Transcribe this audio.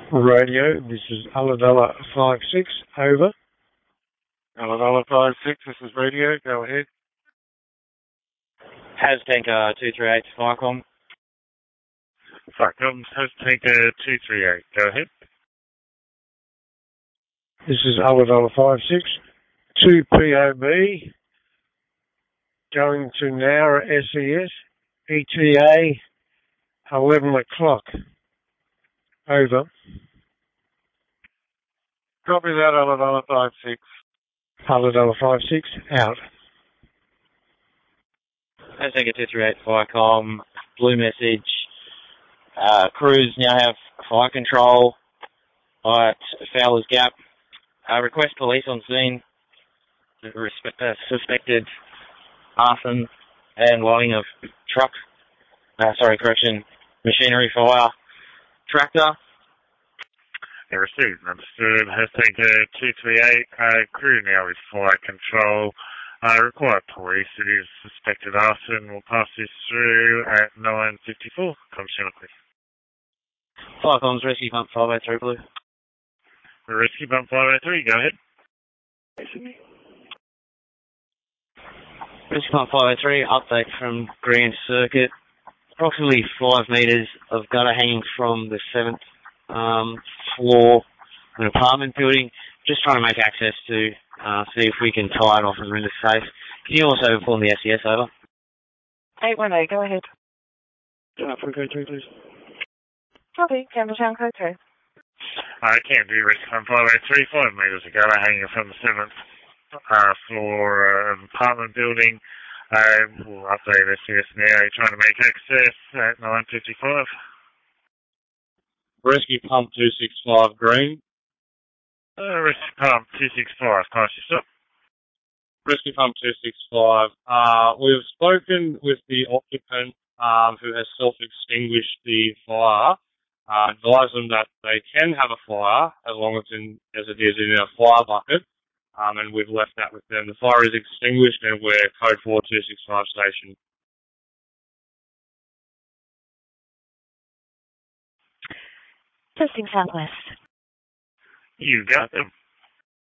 Radio, this is Ulladulla 56, over. Ulladulla 56, this is radio, go ahead. Tanker 238 Firecom. Firecom, Tanker 238, go ahead. This is Ulladulla 56, 2 POB, going to Nowra SES, ETA 11 o'clock, over. Copy that, Ulladulla 56. Ulladulla 56, out. Tanker 238 Firecom, blue message. Crews now have fire control at Fowler's Gap. Request police on scene. Suspected arson and lighting of machinery fire tractor. Received, understood. Tanker 238, crew now with fire control. Required police. It is suspected arson. We'll pass this through at 9:54. Commissioner, please. Firecom's Rescue Pump 503 Blue. Rescue Pump 503, go ahead. Rescue Pump 503, update from Grand Circuit. Approximately 5 metres of gutter hanging from the 7th floor of an apartment building. Just trying to make access to see if we can tie it off and render safe. Can you also inform the SES, over? 818, go ahead. From code 3, please. Copy, Campbelltown code 3. I can do Rescue Pump 503, 5 metres of gutter hanging from the 7th floor of an apartment building. We'll update SES now. You're trying to make access at 9:55. Rescue Pump 265 Green. Rescue Pump 265, pass your stop. Rescue Pump 265. We've spoken with the occupant who has self-extinguished the fire. Advise them that they can have a fire as long as it is in a fire bucket. And we've left that with them. The fire is extinguished and we're code 4265 station. Testing Southwest. You got them.